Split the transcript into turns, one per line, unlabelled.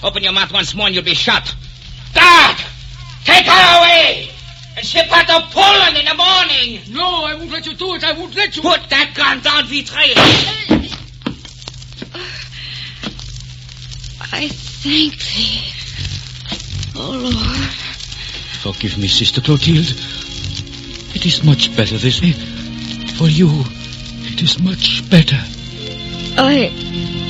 Open your mouth once more and you'll be shot. Guard! Take her away! And ship her to Poland in the morning!
No, I won't let you do it. I won't let you.
Put that gun down, Vitré.
I thank thee, oh Lord.
Forgive me, Sister Clotilde. It is much better this way. For you, it is much better.
I